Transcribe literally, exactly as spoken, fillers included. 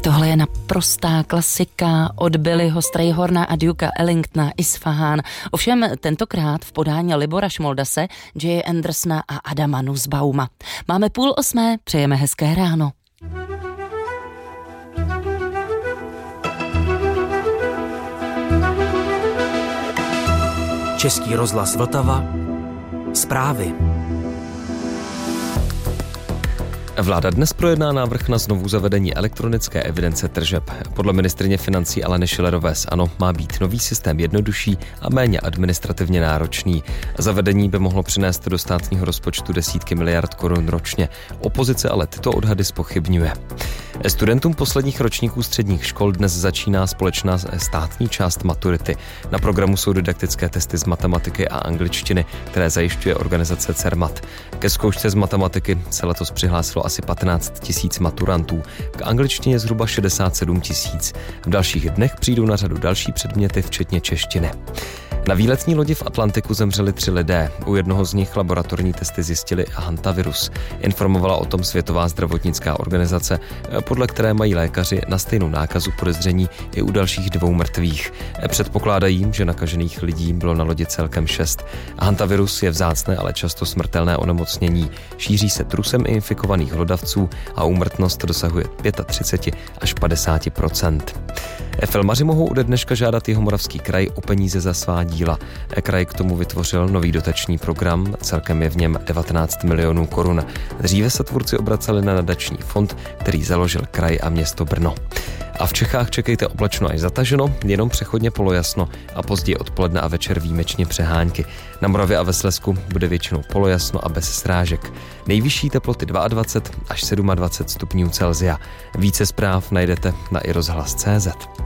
Tak tohle je naprostá klasika od Billyho Strayhorna a Dukea Ellingtona Isfahan. Ovšem tentokrát v podání Libora Šmoldase, J. Andersona a Adama Nussbauma. Máme půl osmé, přejeme hezké ráno. Český rozhlas Vltava. Zprávy. Vláda dnes projedná návrh na znovu zavedení elektronické evidence tržeb. Podle ministryně financí Aleny Schillerové z ANO má být nový systém jednodušší a méně administrativně náročný. Zavedení by mohlo přinést do státního rozpočtu desítky miliard korun ročně. Opozice ale tyto odhady zpochybňuje. Studentům posledních ročníků středních škol dnes začíná společná státní část maturity. Na programu jsou didaktické testy z matematiky a angličtiny, které zajišťuje organizace Cermat. Ke zkoušce z matematiky se letos přihlásilo asi patnáct tisíc maturantů, k angličtině zhruba šedesát sedm tisíc. V dalších dnech přijdou na řadu další předměty, včetně češtiny. Na výletní lodi v Atlantiku zemřeli tři lidé. U jednoho z nich laboratorní testy zjistili hantavirus. Informovala o tom Světová zdravotnická organizace, podle které mají lékaři na stejnou nákazu podezření i u dalších dvou mrtvých. Předpokládají, že nakažených lidí bylo na lodi celkem šest. Hantavirus je vzácné, ale často smrtelné onemocnění. Šíří se trusem infikovaných hlodavců a úmrtnost dosahuje třicet pět až padesát procent. Filmaři mohou ode dneška žádat Jihomoravský kraj o peníze za svá díla. Kraj k tomu vytvořil nový dotační program, celkem je v něm devatenáct milionů korun. Dříve se tvůrci obraceli na nadační fond, který založil kraj a město Brno. A v Čechách čekejte oblačno až zataženo, jenom přechodně polojasno a později odpoledne a večer výjimečně přehánky. Na Moravě a ve Slezsku bude většinou polojasno a bez srážek. Nejvyšší teploty dvacet dva až dvacet sedm stupňů Celsia. Více zpráv najdete na i rozhlas tečka cé zet.